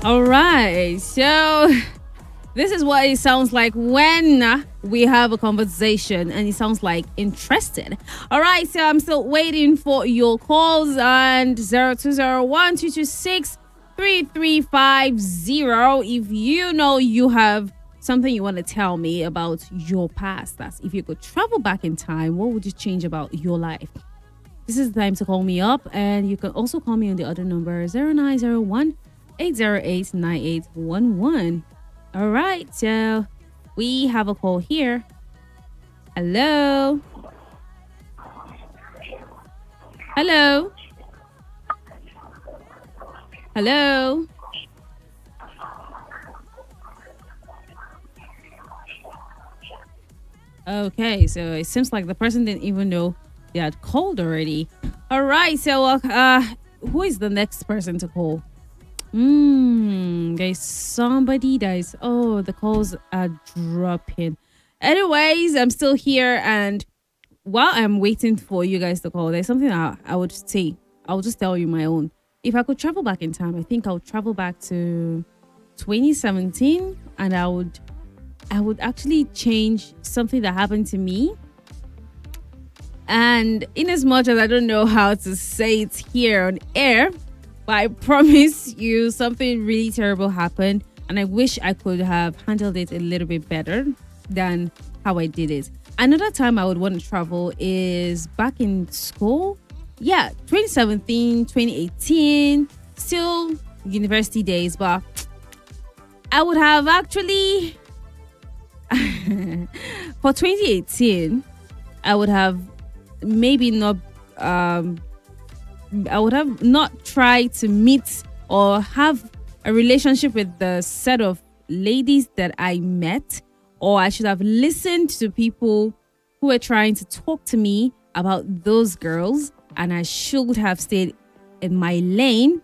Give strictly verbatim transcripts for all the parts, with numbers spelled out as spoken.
All right. So this is what it sounds like when we have a conversation and it sounds like interested. All right. So I'm still waiting for your calls and zero two zero one two two six three three five zero. If you know you have something you want to tell me about your past, that's if you could travel back in time, what would you change about your life? This is the time to call me up, and you can also call me on the other number zero nine zero one eight zero eight nine eight one one. All right, so we have a call here. Hello. Hello. Hello. Okay, so it seems like the person didn't even know they had called already. All right, so uh, uh who is the next person to call? Hmm, there's somebody that is. Oh, the calls are dropping. Anyways, I'm still here, and while I'm waiting for you guys to call, there's something I, I would say. I'll just tell you my own. If I could travel back in time, I think I would travel back to twenty seventeen, and I would I would actually change something that happened to me. And in as much as I don't know how to say it here on air, but I promise you something really terrible happened, and I wish I could have handled it a little bit better than how I did it. Another time I would want to travel is back in school. Yeah, twenty seventeen, twenty eighteen, still university days, but I would have actually for twenty eighteen, I would have maybe not um I would have not tried to meet or have a relationship with the set of ladies that I met, or I should have listened to people who were trying to talk to me about those girls, and I should have stayed in my lane,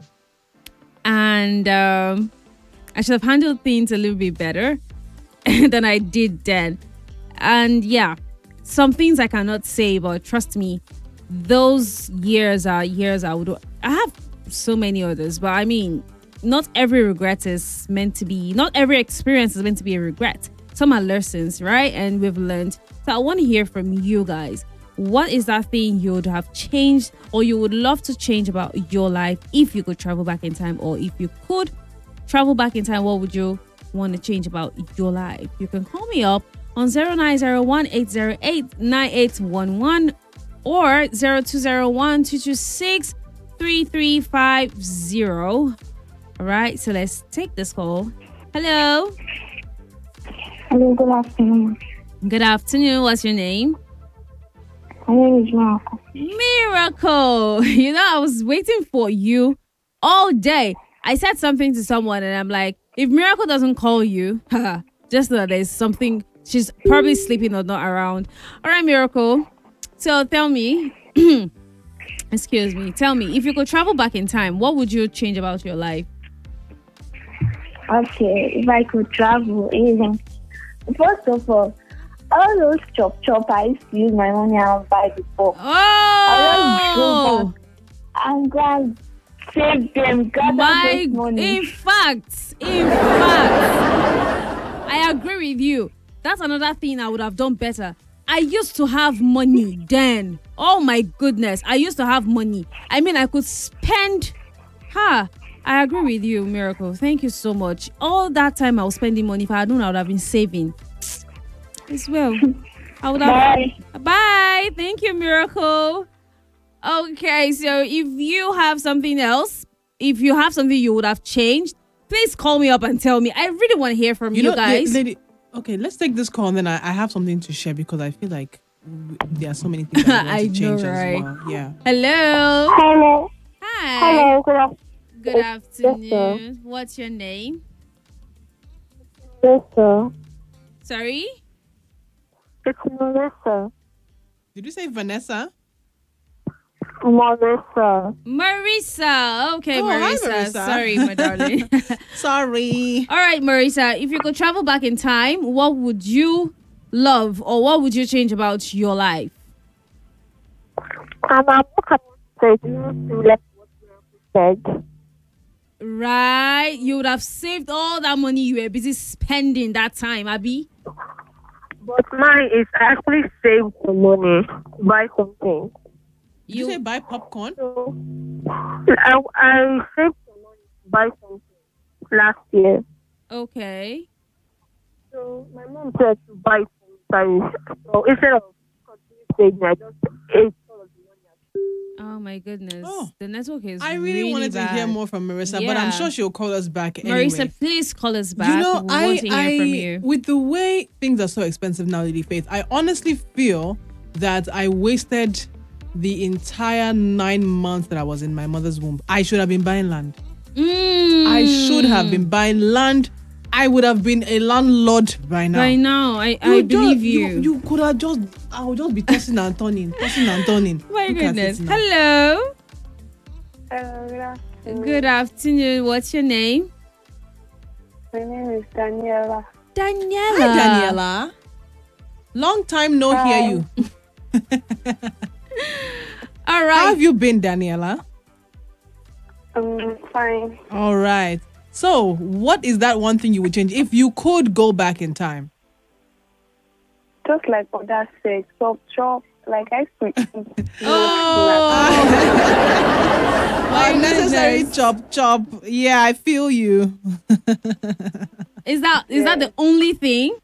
and um, I should have handled things a little bit better than I did then. And yeah, some things I cannot say, but trust me, those years are years I would. I have so many others, but I mean, not every regret is meant to be. Not every experience is meant to be a regret. Some are lessons, right? And we've learned. So I want to hear from you guys. What is that thing you would have changed, or you would love to change about your life if you could travel back in time, or if you could travel back in time, what would you want to change about your life? You can call me up on zero nine zero one eight zero eight nine eight one one or zero two zero one two two six three three five zero. All right, so let's take this call. Hello. Hello, good afternoon. Good afternoon. What's your name? My name is Miracle. Miracle. You know, I was waiting for you all day. I said something to someone and I'm like, if Miracle doesn't call you, just know that there's something, she's probably sleeping or not around. All right, Miracle. So tell me, excuse me, tell me, if you could travel back in time, what would you change about your life? Okay, if I could travel, even first of all, all those chop chop I used to use my money and buy before. Oh, I just go back and go and save them, gather my, those money. in fact, in fact, I agree with you. That's another thing I would have done better. I used to have money then. Oh my goodness, I used to have money. I mean, I could spend. Ha! Huh, I agree with you, Miracle. Thank you so much. All that time I was spending money, if I had known, I would have been saving as well. I would have. Bye. Bye. Thank you, Miracle. Okay, so if you have something else, if you have something you would have changed, please call me up and tell me. I really want to hear from you, you know, guys. Lady, okay, let's take this call, and then I, I have something to share because I feel like there are so many things that I want to change know, right? as well. Yeah. Hello. Hello. Hi. Hello, good afternoon. Good afternoon. What's your name? Melissa. Sorry? It's Melissa. Did you say Vanessa? Melissa. Marisa. Okay, Oh, hi, Marisa. Marisa. Sorry, my darling. Sorry. All right, Marisa. If you could travel back in time, what would you love, or what would you change about your life? Um, I'm not going to say you to let what you said. Right? You would have saved all that money you were busy spending that time, Abby. But mine is I actually saved some money to buy something. Did you say buy popcorn? So I, I saved some money to buy something last year. Okay. So my mom said to buy some. So instead of continuing saving, I just ate all of the money. Oh my goodness. Oh. The network is I really, really wanted bad. to hear more from Marissa, but I'm Yeah. sure she'll call us back anyway. Marissa, please call us back. You know, we I, want to hear I from you. with the way things are so expensive now, Lady Faith, I honestly feel that I wasted the entire nine months that I was in my mother's womb. I should have been buying land. Mm. I should have been buying land. I would have been a landlord by now. By now, I, You I just- believe you. you. You could have just, I would just be tossing and turning, tossing and turning. My Look at goodness. it now. Hello. Hello, good afternoon. Good afternoon. What's your name? My name is Daniela. Daniela. Hi, Daniela. Long time no Hi. hear you. All How right. have you been, Daniela? Um, fine. All right. So, what is that one thing you would change if you could go back in time? Just like Oda said, chop chop. Like I used to eat. Oh. My Unnecessary goodness. chop chop. Yeah, I feel you. Is that is that the only thing?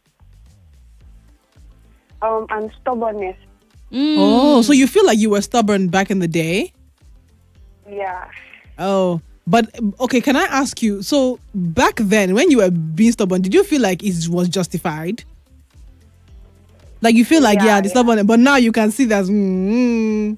Um, and stubbornness. Mm. Oh, so you feel like you were stubborn back in the day? Yeah. Oh, but okay, can I ask you? So back then, when you were being stubborn, did you feel like it was justified? Like you feel like yeah, Yeah, the yeah. stubborn, but now you can see that. Mm,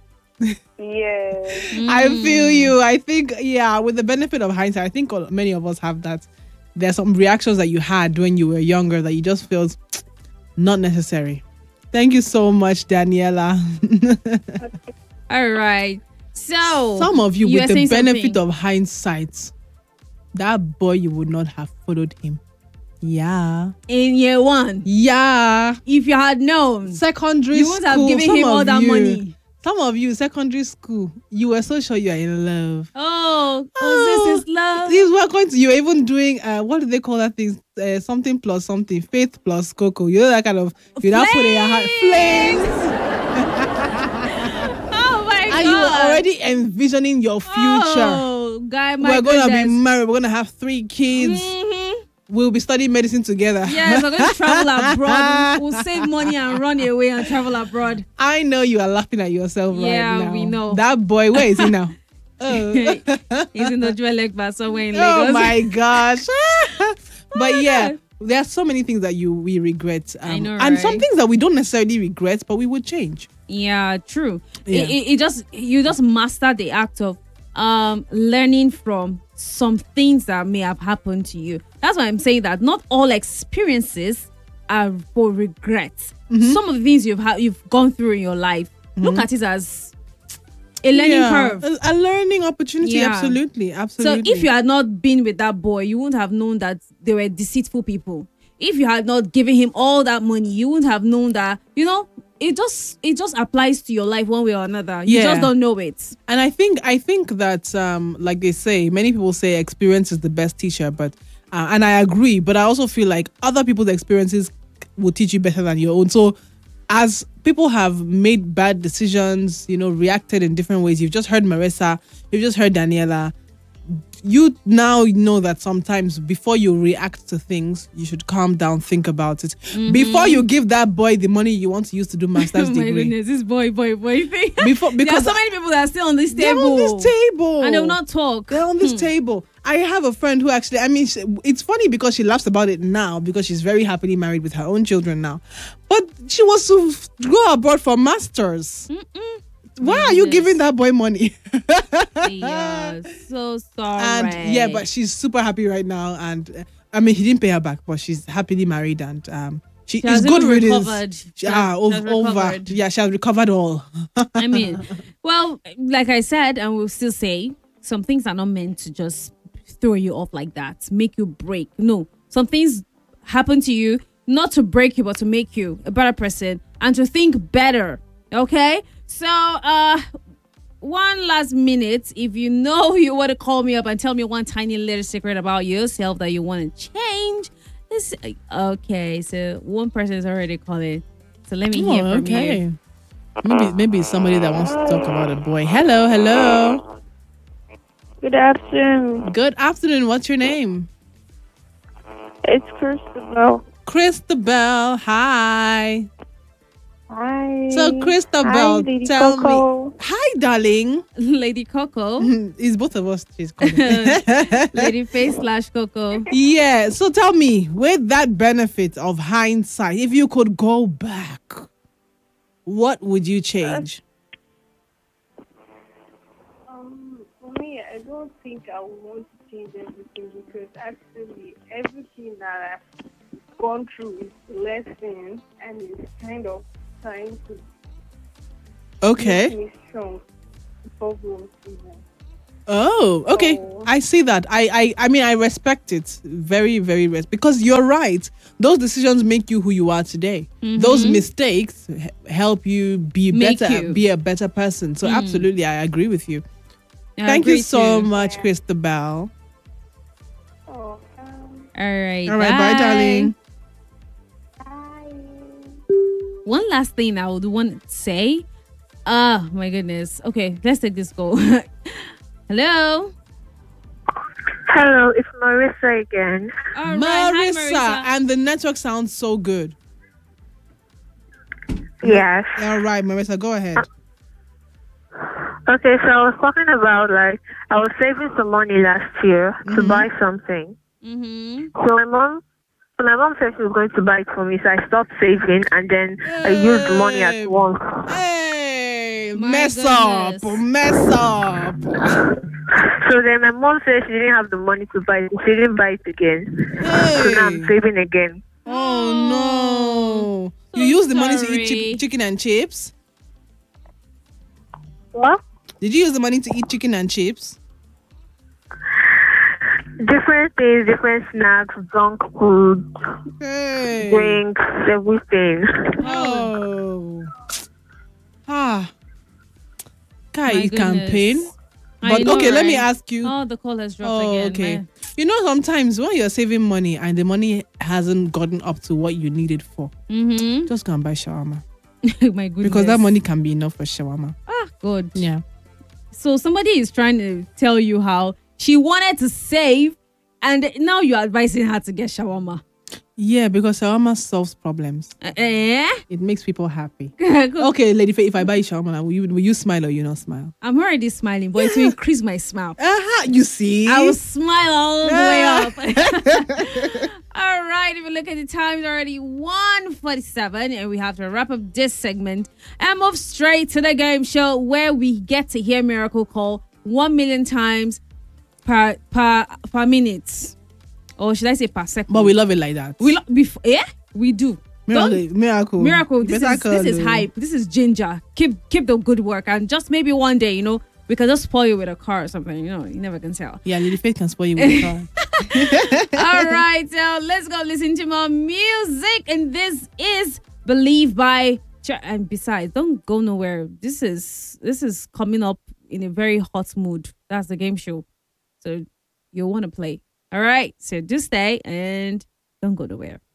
Yeah. I feel you. I think yeah, with the benefit of hindsight, I think all- many of us have that. There's some reactions that you had when you were younger that you just felt not necessary. Thank you so much, Daniela. All right. So Some of you, you with were the saying benefit something. of hindsight, that boy, you would not have followed him. Yeah. in year one, Yeah. if you had known, Secondary you would have school, given some him all of that you- money. Some of you, secondary school, you were so sure you are in love. Oh, oh, this is love. These were going to, you were even doing, uh, what do they call that thing? Uh, something plus something, faith plus cocoa. You know that kind of, you now put in your heart, flames. Oh my god! And you were already envisioning your future. Oh, guy, my we're going to be goodness. married. We're going to have three kids. Mhm. We'll be studying medicine together. Yes, we're going to travel abroad. We'll save money and run away and travel abroad. I know you are laughing at yourself Yeah, right now. we know. That boy, where is he now? Oh, He's in the jewel leg bar somewhere in Lagos. oh my gosh. But my yeah, God. there are so many things that you we regret. Um, I know, And some right? things that we don't necessarily regret, but we would change. Yeah, true. Yeah. It, it, it just you just master the act of um learning from some things that may have happened to you. That's why I'm saying that not all experiences are for regrets. Mm-hmm. Some of the things you've had you've gone through in your life, look at it as a learning Yeah, curve. A, a learning opportunity, Yeah. absolutely. So Absolutely. if you had not been with that boy, you wouldn't have known that they were deceitful people. If you had not given him all that money, you wouldn't have known that, you know, it just it just applies to your life one way or another. You Yeah. just don't know it. And I think I think that um like they say, many people say experience is the best teacher, but uh, and I agree, but I also feel like other people's experiences will teach you better than your own. So as people have made bad decisions, you know, reacted in different ways. You've just heard Marissa, you've just heard Daniela. You now know that sometimes before you react to things, you should calm down, think about it. Before you give that boy the money you want to use to do master's Oh my degree. goodness, this boy, boy, boy thing. Before There are because so many people that are still on this they're table. on this table. And they will not talk. They're on this table. I have a friend who actually, I mean, she, it's funny because she laughs about it now because she's very happily married with her own children now. But she was to go abroad for masters. Why are you Goodness. giving that boy money? Yeah, so sorry. And yeah, but she's super happy right now. And uh, I mean, he didn't pay her back, but she's happily married and um, she, She is has good even riddance. recovered. She She- has- ah, she has over, over. recovered. Yeah, she has recovered all. I mean, well, like I said, and we'll still say, some things are not meant to just throw you off like that, make you break. No, some things happen to you not to break you, but to make you a better person and to think better. Okay, so uh, one last minute. If you know you want to call me up and tell me one tiny little secret about yourself that you want to change. This okay. So one person is already calling. So let me hear Oh, from okay. you. Maybe maybe it's somebody that wants to talk about a boy. Hello, hello. Good afternoon. Good afternoon. What's your name? It's Christabel. Christabel. Hi. Hi. So Christabel, Hi, Lady tell Coco. me. Hi, darling. Lady Coco, It's both of us. She's calling. Lady Face slash Coco. Yeah. So tell me, with that benefit of hindsight, if you could go back, what would you change? Um, for me, I don't think I would want to change everything because actually everything that I've gone through is lesson and it's kind of trying to Okay. make me strong before going through them. Oh, okay. Oh. I see that. I, I, I mean, I respect it very, very res- because you're right. Those decisions make you who you are today. Those mistakes h- help you be Make better, you. be a better person. So absolutely, I agree with you. I Thank you agree so too. much, Christabel. Oh, um, All right. All right, bye, darling. bye. One last thing I would want to say. Oh my goodness. Okay, let's take this go. Hello. Hello, it's Marissa again. All right. Marissa, Hi, Marissa. and the network sounds so good. Yes. All right, Marissa, go ahead. Okay, so I was talking about like I was saving some money last year to buy something. Mm-hmm. So my mom, so my mom said she was going to buy it for me. So I stopped saving and then I used the money Hey. at once. Hey, My mess goodness. up, mess up. So then my mom said she didn't have the money to buy it. She didn't buy it again. So now I'm Hey. saving again. Oh no! So You use the money to sorry. eat chick- chicken and chips. What? Did you use the money to eat chicken and chips? Different things, different snacks, junk food, Hey. drinks, everything. Oh. Ah. Kai, My you campaign. goodness. I But know, okay, let me right? ask you. Oh, the call has dropped Oh, again. okay. My- You know, sometimes when you're saving money and the money hasn't gotten up to what you need it for, Mm-hmm. just go and buy shawarma. My goodness. Because that money can be enough for shawarma. Ah, good. Yeah. So somebody is trying to tell you how she wanted to save, and now you're advising her to get shawarma. Yeah, because shawarma solves problems. Uh, eh? It makes people happy. Good. Okay, Lady Faye, if I buy you shawarma now, will you, will you smile or you not smile? I'm already smiling, but it will increase my smile. Uh-huh, you see? I will smile all the way up. All right, if you look at the time, it's already one forty-seven, and we have to wrap up this segment and move straight to the game show where we get to hear Miracle Call one million times per per per minute, or should I say per second? But we love it like that. we lo- before yeah we do. Don't- Miracle. Miracle. Miracle, You this better is call this is the- hype. This is ginger. Keep keep the good work, and just maybe one day, you know, we can just spoil you with a car or something. You know, you never can tell. Yeah, Lady Faith can spoil you with a car. All right, so let's go listen to more music, and this is "Believe" by. Ch- And besides, don't go nowhere. This is this is coming up in a very hot mood. That's the game show, so you'll want to play. All right, so just stay and don't go nowhere.